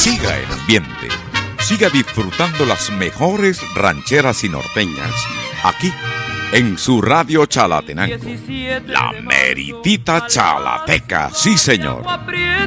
Siga en ambiente. Siga disfrutando las mejores rancheras y norteñas. Aquí, en su radio Chalatenango. La meritita chalateca, sí señor.